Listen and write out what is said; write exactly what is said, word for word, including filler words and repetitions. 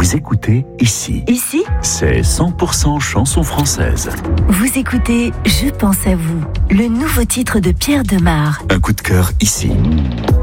Vous écoutez Ici. Ici, C'est cent pour cent chanson française. vous écoutez Je pense à vous, le nouveau titre de Pierre Demar. Un coup de cœur ici.